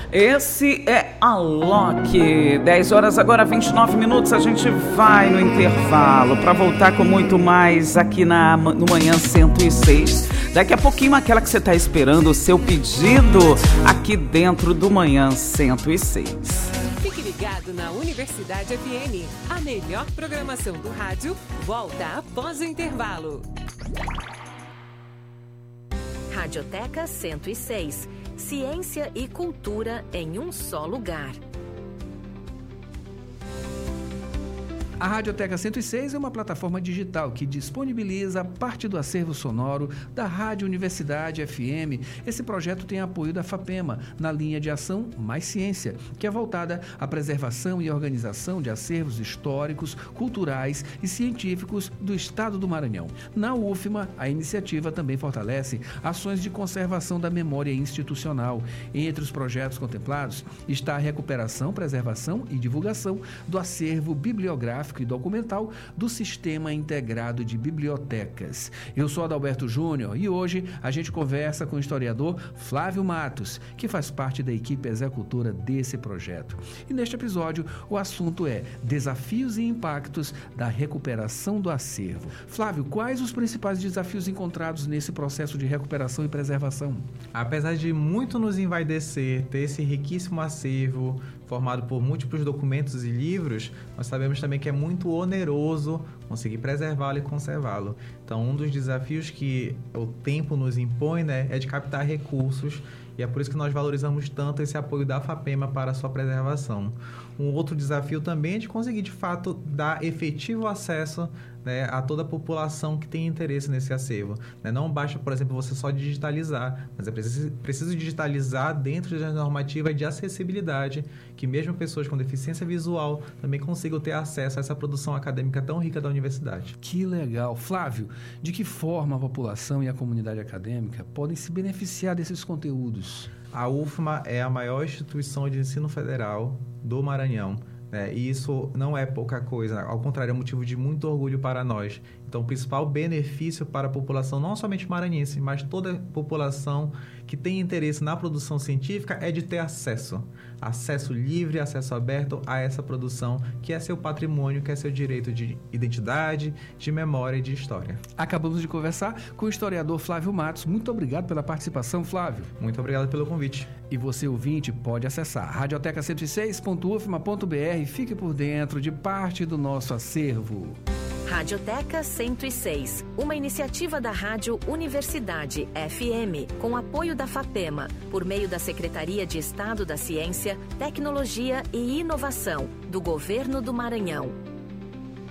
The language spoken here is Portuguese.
Esse é a Loki. 10 horas agora, 29 minutos. A gente vai no intervalo para voltar com muito mais aqui no Manhã 106. Daqui a pouquinho, aquela que você está esperando, o seu pedido aqui dentro do Manhã 106. Fique ligado na Universidade FM. A melhor programação do rádio volta após o intervalo. Radioteca 106. Ciência e cultura em um só lugar. A Radioteca 106 é uma plataforma digital que disponibiliza parte do acervo sonoro da Rádio Universidade FM. Esse projeto tem apoio da FAPEMA, na linha de ação Mais Ciência, que é voltada à preservação e organização de acervos históricos, culturais e científicos do estado do Maranhão. Na UFMA, a iniciativa também fortalece ações de conservação da memória institucional. Entre os projetos contemplados está a recuperação, preservação e divulgação do acervo bibliográfico e documental do Sistema Integrado de Bibliotecas. Eu sou Adalberto Júnior e hoje a gente conversa com o historiador Flávio Matos, que faz parte da equipe executora desse projeto. E neste episódio o assunto é desafios e impactos da recuperação do acervo. Flávio, quais os principais desafios encontrados nesse processo de recuperação e preservação? Apesar de muito nos envaidecer ter esse riquíssimo acervo formado por múltiplos documentos e livros, nós sabemos também que é muito oneroso conseguir preservá-lo e conservá-lo. Então, um dos desafios que o tempo nos impõe, é de captar recursos, e é por isso que nós valorizamos tanto esse apoio da FAPEMA para a sua preservação. Um outro desafio também é de conseguir, de fato, dar efetivo acesso a toda a população que tem interesse nesse acervo. Não basta, por exemplo, você só digitalizar, mas é preciso digitalizar dentro da normativa de acessibilidade, que mesmo pessoas com deficiência visual também consigam ter acesso a essa produção acadêmica tão rica da universidade. Que legal. Flávio, de que forma a população e a comunidade acadêmica podem se beneficiar desses conteúdos? A UFMA é a maior instituição de ensino federal do Maranhão. E isso não é pouca coisa, ao contrário, é motivo de muito orgulho para nós. Então, o principal benefício para a população, não somente maranhense, mas toda a população que tem interesse na produção científica é de ter acesso livre, acesso aberto a essa produção, que é seu patrimônio, que é seu direito de identidade, de memória e de história. Acabamos de conversar com o historiador Flávio Matos. Muito obrigado pela participação, Flávio. Muito obrigado pelo convite. E você, ouvinte, pode acessar radioteca106.ufma.br e fique por dentro de parte do nosso acervo. Radioteca 106, uma iniciativa da Rádio Universidade FM, com apoio da FAPEMA, por meio da Secretaria de Estado da Ciência, Tecnologia e Inovação, do Governo do Maranhão.